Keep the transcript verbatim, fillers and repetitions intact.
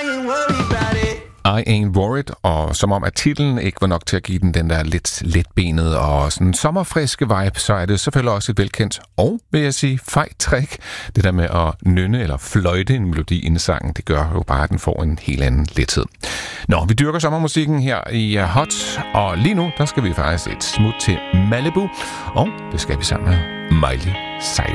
ain't worried about it. I Ain't Worried, og som om at titlen ikke var nok til at give den den der lidt letbenede og sådan sommerfriske vibe, så er det selvfølgelig også et velkendt og, vil jeg sige, fejt trick. Det der med at nynne eller fløjte en melodi i en sang, det gør jo bare, at den får en helt anden lethed. Nå, vi dyrker sommermusikken her i Hot, og lige nu, der skal vi faktisk et smut til Malibu, og det skal vi sammen med Miley Cyrus.